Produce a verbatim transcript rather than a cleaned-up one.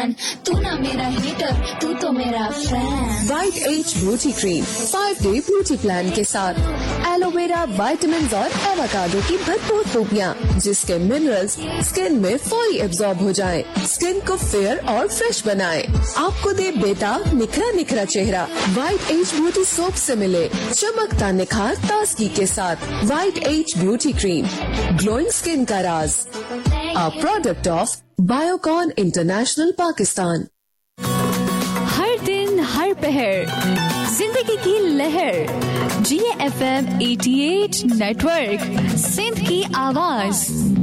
Fan, तू ना मेरा हीटर, तू तो मेरा fan. White as beauty cream five day beauty plan के साथ एलोवेरा, विटामिन और एवोकाडो की भरपूर खूबियाँ, जिसके मिनरल्स स्किन में फौरी एब्जॉर्ब हो जाएं, स्किन को फेयर और फ्रेश बनाएं, आपको दे बेटा निखरा निखरा चेहरा। वाइट एज ब्यूटी सोप से मिले चमकता निखार ताजगी के साथ। White as beauty cream, glowing skin का राज, a product of Biocon international Pakistan. हर दिन हर पहर जिंदगी की लहर, जी एफ एम अठासी नेटवर्क, सिंध की आवाज।